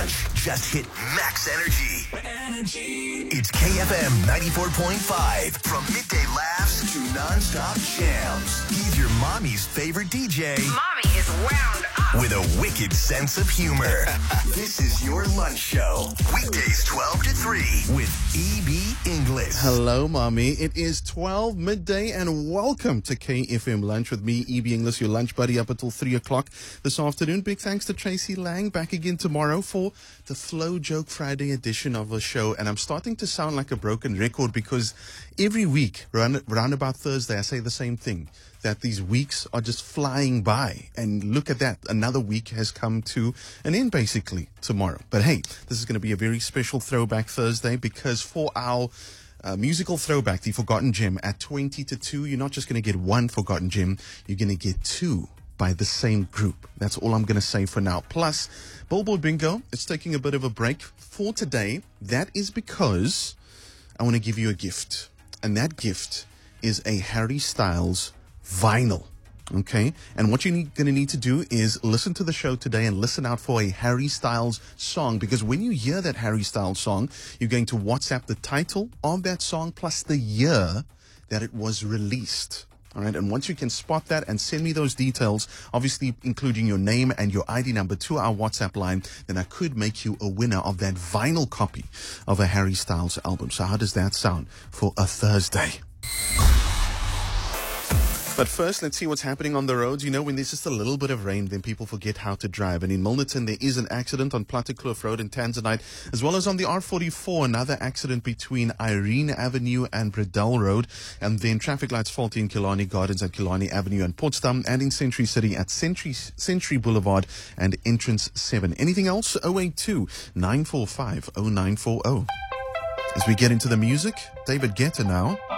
lunch, just hit max energy. It's KFM 94.5. From midday laughs to non-stop jams. He's your mommy's favorite DJ. Mommy is wound up. With a wicked sense of humor. This is your lunch show. Weekdays 12 to 3 with EB English. Hello, Mommy. It is 12 midday and welcome to KFM Lunch with me, EB English, your lunch buddy, up until 3 o'clock this afternoon. Big thanks to Tracy Lang, back again tomorrow for the Flow Joke Friday edition of the show. And I'm starting to sound like a broken record because every week, around about Thursday, I say the same thing, that these weeks are just flying by. And look at that. Another week has come to an end, basically, tomorrow. But hey, this is going to be a very special Throwback Thursday because for our musical throwback, the Forgotten Gem, at 20 to 2, you're not just going to get one Forgotten Gem, you're going to get two by the same group. That's all I'm going to say for now. Plus, Billboard Bingo, it's taking a bit of a break for today. That is because I want to give you a gift. And that gift is a Harry Styles vinyl. Okay? And what you're going to need to do is listen to the show today and listen out for a Harry Styles song, because when you hear that Harry Styles song, you're going to WhatsApp the title of that song plus the year that it was released. All right, and once you can spot that and send me those details, obviously including your name and your ID number to our WhatsApp line, then I could make you a winner of that vinyl copy of a Harry Styles album. So how does that sound for a Thursday? But first, let's see what's happening on the roads. You know, when there's just a little bit of rain, then people forget how to drive. And in Milnerton, there is an accident on Plattekloof Road in Tanzanite, as well as on the R44, another accident between Irene Avenue and Bredell Road. And then traffic lights faulty in Killarney Gardens at Killarney Avenue and Potsdam, and in Century City at Century Boulevard and Entrance 7. Anything else? 082-945-0940. As we get into the music, David Guetta now.